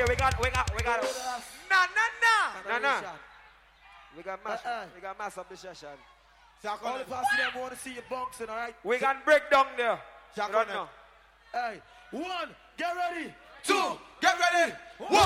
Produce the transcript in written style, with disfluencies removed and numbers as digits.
Okay, we got. Nah. We got mass up the session. All the party them want to see you bouncing, alright? We can break down there. Hey, 1, get ready. 2, get ready. 1.